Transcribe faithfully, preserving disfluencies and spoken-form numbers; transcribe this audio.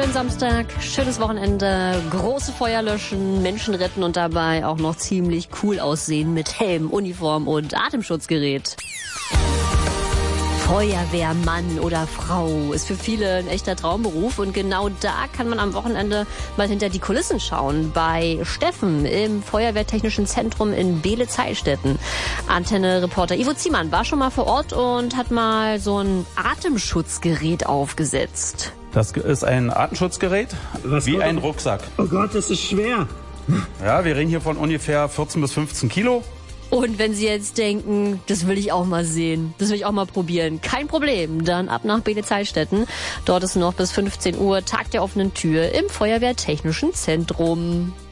Schönen Samstag, schönes Wochenende, große Feuer löschen, Menschen retten und dabei auch noch ziemlich cool aussehen mit Helm, Uniform und Atemschutzgerät. Feuerwehrmann oder Frau ist für viele ein echter Traumberuf und genau da kann man am Wochenende mal hinter die Kulissen schauen. Bei Steffen im Feuerwehrtechnischen Zentrum in Beelitz-Heilstätten. Antenne-Reporter Ivo Ziemann war schon mal vor Ort und hat mal so ein Atemschutzgerät aufgesetzt. Das ist ein Atemschutzgerät, Was wie ein Rucksack. Oh Gott, das ist schwer. Ja, wir reden hier von ungefähr vierzehn bis fünfzehn Kilo. Und wenn Sie jetzt denken, das will ich auch mal sehen, das will ich auch mal probieren, kein Problem, dann ab nach Beelitz-Heilstätten. Dort ist noch bis fünfzehn Uhr Tag der offenen Tür im Feuerwehrtechnischen Zentrum.